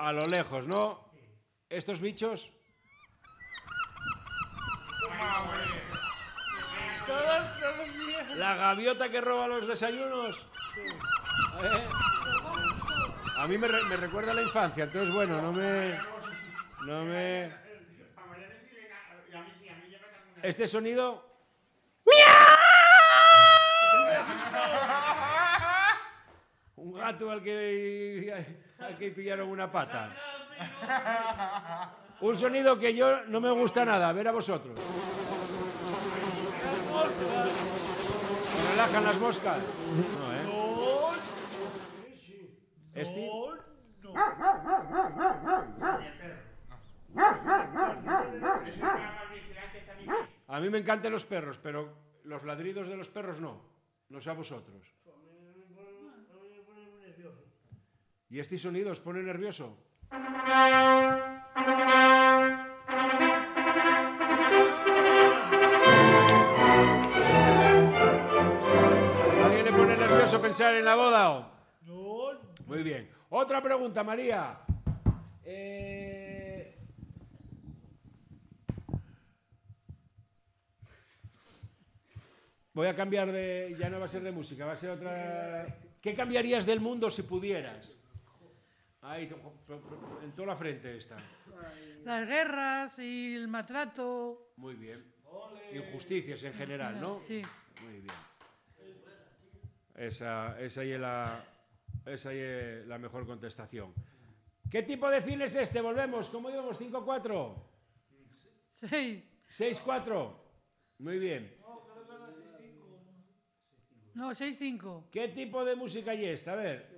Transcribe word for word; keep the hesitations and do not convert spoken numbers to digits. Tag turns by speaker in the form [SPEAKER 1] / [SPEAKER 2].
[SPEAKER 1] A lo lejos, ¿no? ¿Estos bichos?
[SPEAKER 2] Todos, todos los días.
[SPEAKER 1] ¿La gaviota que roba los desayunos? ¿Eh? A mí me, re- me recuerda a la infancia, entonces bueno, no me... No me... ¿Este sonido? Un gato al que, al que pillaron una pata. Un sonido que yo no me gusta nada, a ver a vosotros.
[SPEAKER 2] Las moscas.
[SPEAKER 1] ¿Me relajan las moscas? No, ¿eh?
[SPEAKER 2] No.
[SPEAKER 1] ¿Este?
[SPEAKER 2] No.
[SPEAKER 1] A mí me encantan los perros, pero los ladridos de los perros no. No sé a vosotros. ¿Y este sonido os pone nervioso? ¿Alguien le pone nervioso pensar en la boda? ¿O?
[SPEAKER 2] No.
[SPEAKER 1] Muy bien. Otra pregunta, María. Eh... Voy a cambiar de... Ya no va a ser de música, va a ser otra... ¿Qué cambiarías del mundo si pudieras? Ahí, en toda la frente está.
[SPEAKER 3] Las guerras y el maltrato.
[SPEAKER 1] Muy bien. Injusticias en general, ¿no?
[SPEAKER 3] Sí.
[SPEAKER 1] Muy bien. Esa, esa ahí es la, esa ahí es la mejor contestación. ¿Qué tipo de cine es este? Volvemos. ¿Cómo íbamos? ¿cinco cuatro?
[SPEAKER 3] Sí.
[SPEAKER 1] ¿seis cuatro? Muy bien.
[SPEAKER 3] No, seis cinco.
[SPEAKER 1] ¿Qué tipo de música hay esta? A ver.